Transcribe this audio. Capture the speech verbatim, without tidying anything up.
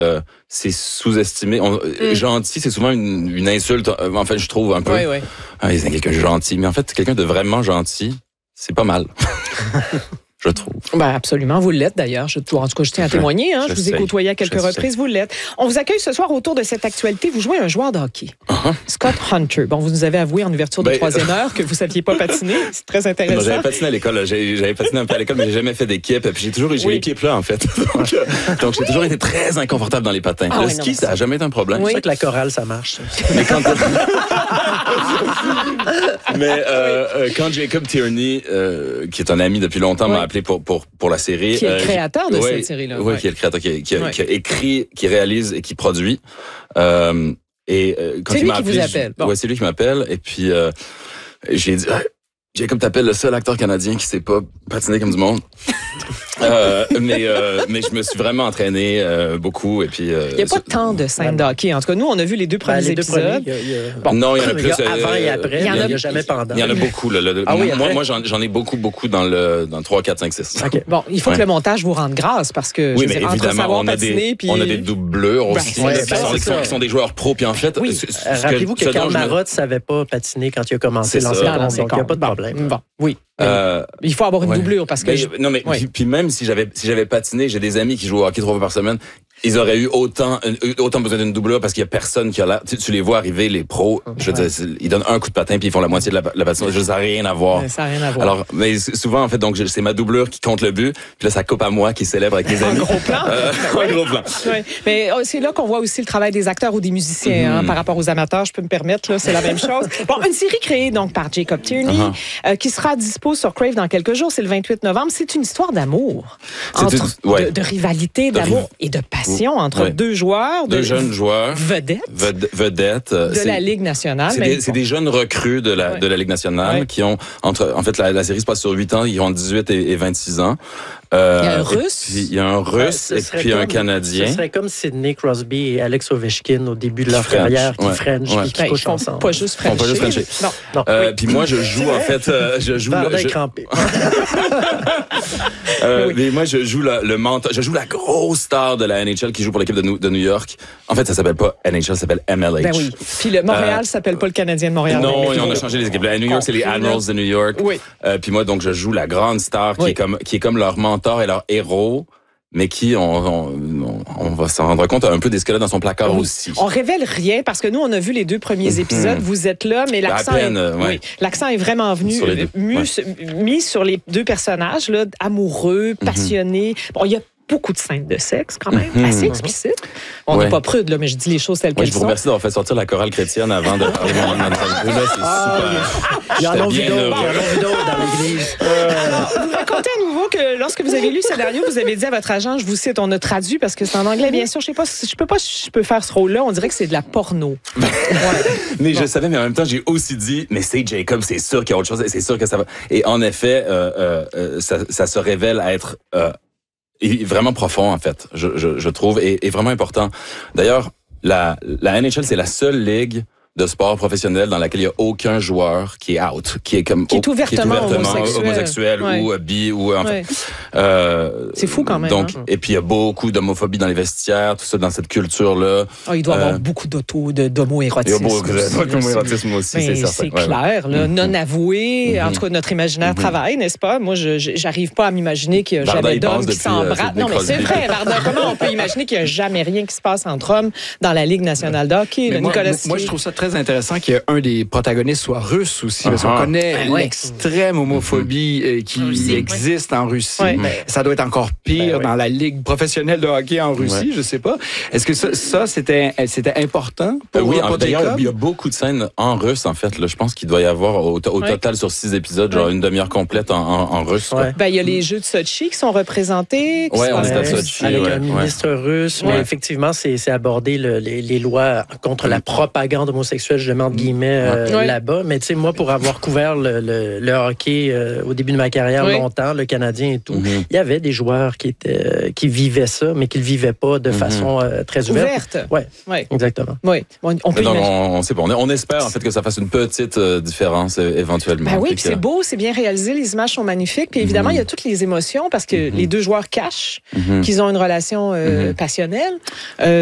euh, c'est sous-estimé. On, mm. Gentil, c'est souvent une, une insulte. En fait, je trouve un peu. Oui, oui. Ah, c'est quelqu'un de gentil. Mais en fait, quelqu'un de vraiment gentil, c'est pas mal. Je trouve. Ben absolument, vous l'êtes d'ailleurs. Je, en tout cas, je tiens à témoigner. Hein. Je, je vous ai côtoyé à quelques reprises, vous l'êtes. On vous accueille ce soir autour de cette actualité. Vous jouez un joueur de hockey, uh-huh. Scott Hunter. Bon, vous nous avez avoué en ouverture de ben, troisième heure que vous ne saviez pas patiner. C'est très intéressant. Non, j'avais patiné à l'école. J'avais, j'avais patiné un peu à l'école, mais j'ai jamais fait d'équipe. Puis j'ai toujours j'ai oui. l'équipe là, en fait. donc, donc, j'ai toujours été très inconfortable dans les patins. Ah, le oui, ski, non, ça n'a jamais été un problème. Oui. C'est vrai que la chorale, ça marche. Mais quand... mais euh, quand Jacob Tierney, euh, qui est un ami depuis longtemps, oui. m'a appelé pour, pour, pour la série. Qui est le créateur euh, de ouais, cette série-là. Oui, ouais. qui est le créateur, qui, qui, ouais. qui a écrit, qui réalise et qui produit. Euh, et euh, quand c'est il lui m'a qui appelé, vous appelle. Bon. Ouais, c'est lui qui m'appelle. Et puis euh, j'ai dit, Jacob, t'appelles le seul acteur canadien qui sait pas patiner comme du monde. euh, mais euh, mais je me suis vraiment entraîné euh, beaucoup et puis euh, il n'y a pas c'est... tant de scènes de hockey. En tout cas, nous on a vu les deux premiers ben, les deux épisodes. Premiers, y a, y a... Bon. Non, il y en a plus. Il y a avant et après. Il y en a, y a jamais pendant. Il y en a beaucoup là. Le, ah, oui, moi, moi j'en, j'en ai beaucoup beaucoup dans le dans le trois, quatre, cinq, six. Okay. Bon, il faut ouais. que le montage vous rende grâce parce que oui, je mais dire, évidemment entre on a patiner, des puis... on a des doubleurs aussi ben, ouais, qui, sont, qui, sont, qui sont des joueurs pros puis en fait. Oui. Ce, ce Rappelez-vous que, que Karl Marotte ne savait pas patiner quand il a commencé l'ancien donc il n'y a pas de problème. Bon, oui. Euh, il faut avoir une ouais. doublure parce que mais, je... non mais ouais. puis, puis même si j'avais si j'avais patiné, j'ai des amis qui jouent au hockey trois fois par semaine, ils auraient eu autant autant besoin d'une doublure parce qu'il y a personne qui a là tu, tu les vois arriver les pros, je veux ouais. dire ils donnent un coup de patin puis ils font la moitié de la, la patinoire, ça n'a rien à voir. Ouais, ça n'a rien à voir. Alors mais souvent en fait donc c'est ma doublure qui compte le but, puis là ça coupe à moi qui célèbre avec les amis. Un gros plan. Euh, ouais. Un gros plan. Ouais. Mais c'est là qu'on voit aussi le travail des acteurs ou des musiciens mm-hmm. hein, par rapport aux amateurs, je peux me permettre là, c'est la même chose. Bon, une série créée donc par Jacob Tierney uh-huh. euh, qui sera dispo sur Crave dans quelques jours, c'est le vingt-huit novembre, c'est une histoire d'amour, entre, une, ouais. de, de rivalité, d'amour de, et de passion entre ouais. deux joueurs, deux de, jeunes joueurs, vedettes, ved, vedettes de c'est, la Ligue nationale. C'est, des, c'est des jeunes recrues de la ouais. de la Ligue nationale ouais. qui ont entre, en fait la, la série se passe sur huit ans, ils ont dix-huit et, et vingt-six ans. Euh, il y a un Russe. Il y a un Russe ouais, et puis comme, un Canadien. Ce serait comme Sidney Crosby et Alex Ovechkin au début de leur French, carrière, qui ouais, French, ouais. qui, qui couchent ensemble. Pas juste French. Pas juste Frencher. Non. non. Euh, oui. Puis moi, je joue en fait, euh, je joue. Le, je... crampé. euh, oui. Mais moi, je joue la, le mentor, je joue la grosse star de la N H L qui joue pour l'équipe de New, de New York. En fait, ça s'appelle pas N H L, ça s'appelle M L H. Ben oui. Puis le Montréal euh, s'appelle pas le Canadien de Montréal. Non, on a changé les équipes. À New York, c'est les Admirals de New York. Oui. Euh, puis moi, donc, je joue la grande star qui est comme qui est comme leur mentor et leur héros. Mais qui, on, on, on va s'en rendre compte, a un peu des squelettes dans son placard oui. aussi. On révèle rien, parce que nous, on a vu les deux premiers épisodes, mmh. vous êtes là, mais l'accent, peine, est, ouais. oui, l'accent est vraiment venu, sur mis, ouais. mis sur les deux personnages, là, amoureux, passionnés. Mmh. Bon, il y a beaucoup de scènes de sexe, quand même, mmh. assez explicites. On n'est ouais. pas prude, là, mais je dis les choses telles qu'elles ouais, sont. Je vous remercie d'avoir fait sortir la chorale chrétienne avant de parler de mon interview. Là, c'est super. Il y en a vu d'autres dans l'église. Vous racontez à nouveau que lorsque vous avez lu le scénario, vous avez dit à votre agent, je vous cite, on a traduit parce que c'est en anglais, bien sûr. Je sais pas, je peux pas, je peux faire ce rôle-là. On dirait que c'est de la porno. Ouais. Mais bon. Je savais, mais en même temps, j'ai aussi dit, mais c'est Jacob, c'est sûr qu'il y a autre chose, c'est sûr que ça va. Et en effet, euh, euh, ça, ça se révèle à être euh, vraiment profond, en fait, je, je, je trouve, et, et vraiment important. D'ailleurs, la, la N H L, c'est la seule ligue de sport professionnel dans laquelle il n'y a aucun joueur qui est out, qui est comme qui est ouvertement, qui est ouvertement homosexuel, homosexuel ouais. ou bi ou en ouais. fait. Euh, c'est fou quand même. Donc hein. Et puis il y a beaucoup d'homophobie dans les vestiaires, tout ça dans cette culture là. Oh, il doit y euh, avoir beaucoup d'auto de d'homo-érotisme. Il y a beaucoup d'homo-érotisme aussi, mais c'est certain. C'est ouais, clair, ouais. là, non avoué. Mm-hmm. En tout cas, notre imaginaire mm-hmm. travaille, n'est-ce pas? Moi, je j'arrive pas à m'imaginer qu'il y a Varda, jamais d'hommes qui s'embrassent. Non, mais c'est vrai, Varda. Comment on peut imaginer qu'il y a jamais rien qui se passe entre hommes dans la Ligue nationale de hockey? Nicolas. Moi, je trouve ça très intéressant qu'il y ait un des protagonistes soit russe aussi, parce qu'on connaît ben ouais. l'extrême homophobie euh, qui Russie, existe ouais. en Russie. Ouais. Ça doit être encore pire ben dans ouais. la Ligue professionnelle de hockey en Russie, ouais. je sais pas. Est-ce que ça, ça c'était, c'était important pour, euh, oui, pour d'ailleurs, Jacob? Il y a beaucoup de scènes en russe, en fait. Là, je pense qu'il doit y avoir au, au ouais. total sur six épisodes, genre ouais. une demi-heure complète en, en, en russe. Ouais. Ben, il y a les Jeux de Sochi qui sont représentés. Oui, on est à ouais, Sochi. Avec ouais. un ministre russe, ouais. mais effectivement, c'est, c'est aborder le, les, les lois contre la propagande homosexuelle homosexuels, je mets entre guillemets euh, ouais. là-bas. Mais tu sais, moi, pour avoir couvert le, le, le hockey euh, au début de ma carrière oui. longtemps, le Canadien et tout, il mm-hmm. y avait des joueurs qui étaient euh, qui vivaient ça, mais qui le vivaient pas de mm-hmm. façon euh, très ouverte. Ouverte. Ouais, ouais. exactement. Oui, on, on peut donc, imaginer. on, on sait pas. On, on espère en fait que ça fasse une petite euh, différence euh, éventuellement. Ben oui, puis que... c'est beau, c'est bien réalisé, les images sont magnifiques. Puis évidemment, mm-hmm. il y a toutes les émotions parce que mm-hmm. les deux joueurs cachent mm-hmm. qu'ils ont une relation euh, mm-hmm. passionnelle. Euh,